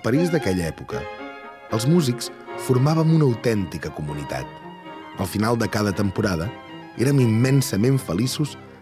París d'aquella època, els músics formàvem una autèntica comunitat. Al final de cada temporada, érem immensament feliços